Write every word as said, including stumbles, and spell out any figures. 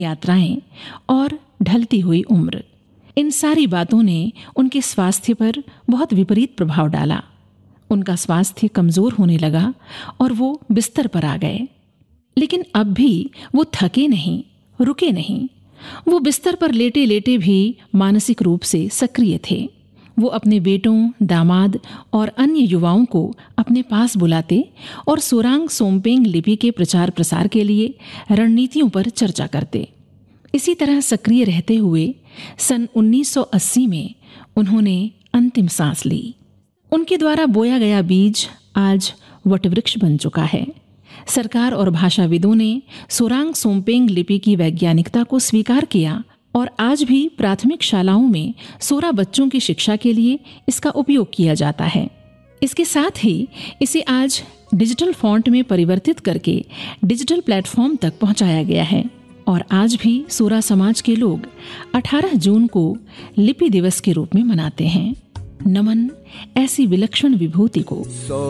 यात्राएं और ढलती हुई उम्र, इन सारी बातों ने उनके स्वास्थ्य पर बहुत विपरीत प्रभाव डाला। उनका स्वास्थ्य कमजोर होने लगा और वो बिस्तर पर आ गए। लेकिन अब भी वो थके नहीं, रुके नहीं। वो बिस्तर पर लेटे लेटे भी मानसिक रूप से सक्रिय थे। वो अपने बेटों, दामाद और अन्य युवाओं को अपने पास बुलाते और सोरांग सोमपेंग लिपि के प्रचार प्रसार के लिए रणनीतियों पर चर्चा करते। इसी तरह सक्रिय रहते हुए सन उन्नीस सौ अस्सी में उन्होंने अंतिम सांस ली। उनके द्वारा बोया गया बीज आज वटवृक्ष बन चुका है। सरकार और भाषाविदों ने सोरांग सोमपेंग लिपि की वैज्ञानिकता को स्वीकार किया और आज भी प्राथमिक शालाओं में सोरा बच्चों की शिक्षा के लिए इसका उपयोग किया जाता है। इसके साथ ही इसे आज डिजिटल फॉन्ट में परिवर्तित करके डिजिटल प्लेटफॉर्म तक पहुंचाया गया है और आज भी सोरा समाज के लोग अठारह जून को लिपि दिवस के रूप में मनाते हैं। नमन ऐसी विलक्षण विभूति को।